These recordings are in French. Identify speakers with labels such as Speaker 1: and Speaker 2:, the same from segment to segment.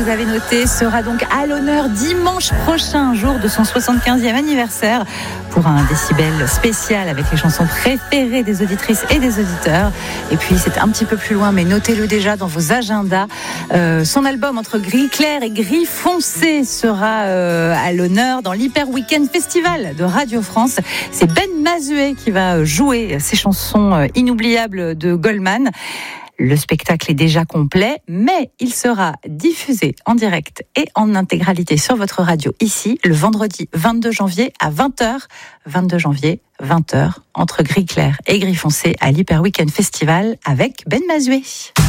Speaker 1: Vous avez noté, sera donc à l'honneur dimanche prochain, jour de son 75e anniversaire, pour un décibel spécial avec les chansons préférées des auditrices et des auditeurs. Et puis c'est un petit peu plus loin, mais notez-le déjà dans vos agendas. Son album Entre gris clair et gris foncé sera à l'honneur dans l'Hyper Weekend Festival de Radio France. C'est Ben Mazuet qui va jouer ces chansons inoubliables de Goldman. Le spectacle est déjà complet, mais il sera diffusé en direct et en intégralité sur votre radio ici, le vendredi 22 janvier à 20h. 22 janvier, 20h, entre gris clair et gris foncé à l'Hyper Weekend Festival avec Ben Mazuet.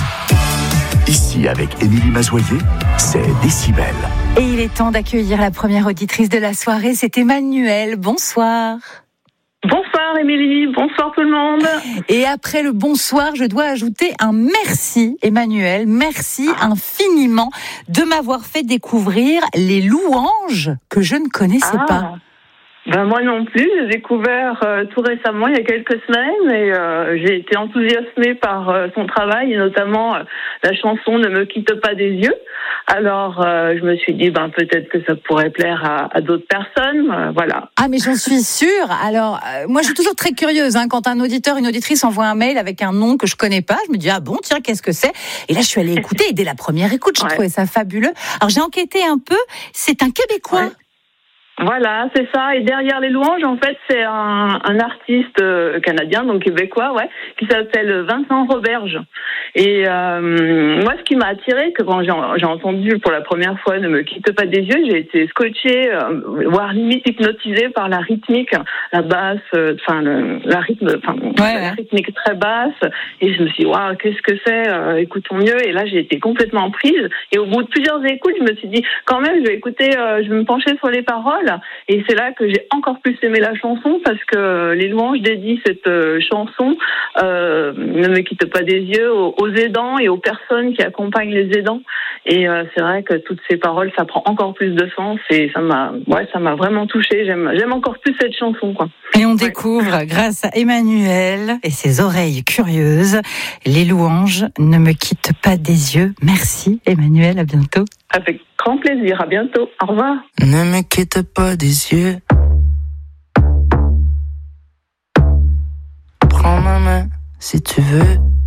Speaker 2: Ici, avec Émilie Mazoyer, c'est Décibel.
Speaker 1: Et il est temps d'accueillir la première auditrice de la soirée, c'est Emmanuelle. Bonsoir.
Speaker 3: Bonsoir Émilie, bonsoir tout le monde.
Speaker 1: Et après le bonsoir, je dois ajouter un merci Emmanuel, merci infiniment de m'avoir fait découvrir les louanges que je ne connaissais pas.
Speaker 3: Ben moi non plus, j'ai découvert tout récemment, il y a quelques semaines, et j'ai été enthousiasmée par son travail, et notamment la chanson Ne me quitte pas des yeux. Alors je me suis dit peut-être que ça pourrait plaire à d'autres personnes, voilà.
Speaker 1: Ah mais j'en suis sûre. Alors moi je suis toujours très curieuse quand un auditeur, une auditrice envoie un mail avec un nom que je connais pas, je me dis ah bon tiens qu'est-ce que c'est ? Et là je suis allée écouter et dès la première écoute je trouvais ça fabuleux. Alors j'ai enquêté un peu, c'est un Québécois.
Speaker 3: Ouais. Voilà, c'est ça. Et derrière les louanges, en fait, c'est un artiste canadien, donc québécois, qui s'appelle Vincent Roberge. Et moi, ce qui m'a attiré, que quand j'ai entendu pour la première fois Ne me quitte pas des yeux, j'ai été scotchée, voire limite hypnotisée par la rythmique, la basse, la rythmique très basse. Et je me suis dit, waouh, qu'est-ce que c'est écoutons mieux. Et là, j'ai été complètement prise. Et au bout de plusieurs écoutes, je me suis dit, quand même, je vais écouter, je vais me pencher sur les paroles. Et c'est là que j'ai encore plus aimé la chanson parce que les louanges dédient cette chanson Ne me quitte pas des yeux aux aidants et aux personnes qui accompagnent les aidants. Et c'est vrai que toutes ces paroles, ça prend encore plus de sens et ça m'a vraiment touchée. J'aime encore plus cette chanson, quoi.
Speaker 1: Et on découvre, grâce à Emmanuel et ses oreilles curieuses, les louanges Ne me quitte pas des yeux. Merci Emmanuel, à bientôt.
Speaker 3: Avec grand plaisir, à bientôt, au revoir.
Speaker 4: Ne me quitte pas des yeux. Prends ma main si tu veux.